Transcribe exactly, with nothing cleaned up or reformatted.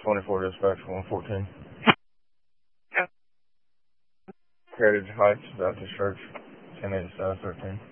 twenty-four dispatch, one fourteen. Oh, Heritage Heights Baptist Church, ten eighty South thirteen.